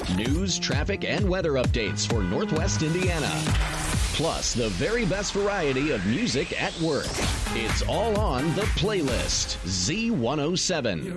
News, traffic, and weather updates for Northwest Indiana. Plus, the very best variety of music at work. It's all on The Playlist, Z107.